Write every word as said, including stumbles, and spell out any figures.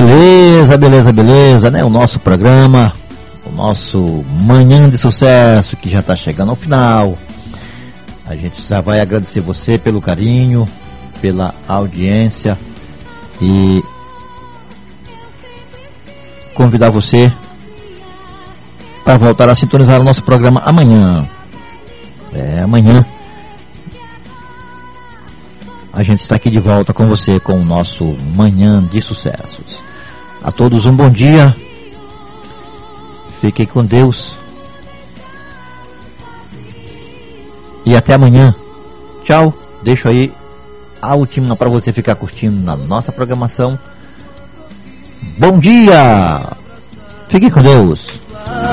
Beleza, beleza, beleza, né? O nosso programa, o nosso Manhã de Sucesso, que já está chegando ao final. A gente já vai agradecer você pelo carinho, pela audiência e convidar você para voltar a sintonizar o nosso programa amanhã. É, amanhã a gente está aqui de volta com você com o nosso Manhã de Sucessos. A todos um bom dia. Fiquem com Deus. E até amanhã. Tchau. Deixo aí a última para você ficar curtindo na nossa programação. Bom dia. Fiquem com Deus.